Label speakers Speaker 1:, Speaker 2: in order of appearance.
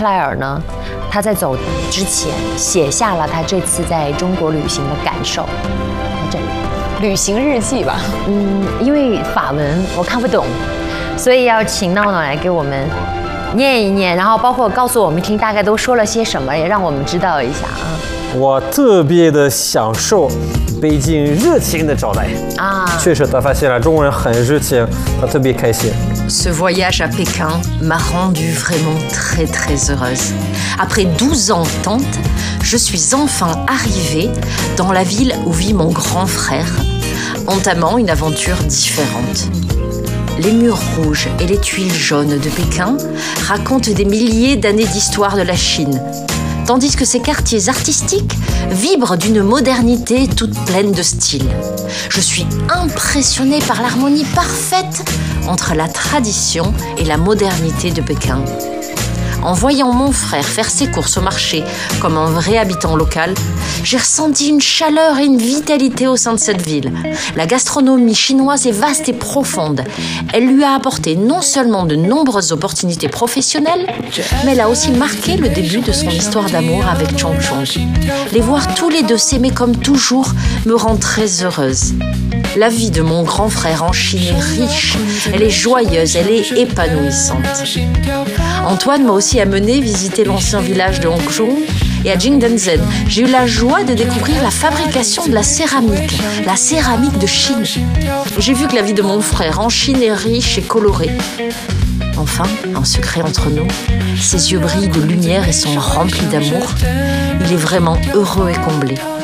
Speaker 1: 克莱尔呢，他在走之前写下了他这次在中国旅行的感受，在这里。
Speaker 2: 旅行日记吧。
Speaker 1: 因为法文我看不懂，所以要请闹闹来给我们念一念，然后包括告诉我们听大概都说了些什么，也让我们知道一下啊。
Speaker 3: 我特别的享受北京热情的招待啊，确实他发现了中国人很热情，他特别开心。
Speaker 4: Ce voyage à Pékin m'a rendue vraiment très très heureuse. Après 12 ans d'attente, je suis enfin arrivée dans la ville où vit mon grand frère, entamant une aventure différente. Les murs rouges et les tuiles jaunes de Pékin racontent des milliers d'années d'histoire de la Chine, tandis que ces quartiers artistiques vibrent d'une modernité toute pleine de style. Je suis impressionnée par l'harmonie parfaite entre la tradition et la modernité de Pékin. En voyant mon frère faire ses courses au marché comme un vrai habitant local, j'ai ressenti une chaleur et une vitalité au sein de cette ville. La gastronomie chinoise est vaste et profonde. Elle lui a apporté non seulement de nombreuses opportunités professionnelles, mais elle a aussi marqué le début de son histoire d'amour avec Chong Chong. Les voir tous les deux s'aimer comme toujours me rend très heureuse. La vie de mon grand frère en Chine est riche, elle est joyeuse, elle est épanouissante. Antoine m'a aussi amené visiter l'ancien village de Hongzhou et à Jingdenzhen, j'ai eu la joie de découvrir la fabrication de la céramique de Chine. J'ai vu que la vie de mon frère en Chine est riche et colorée. Enfin, un secret entre nous, ses yeux brillent de lumière et sont remplis d'amour. Il est vraiment heureux et comblé.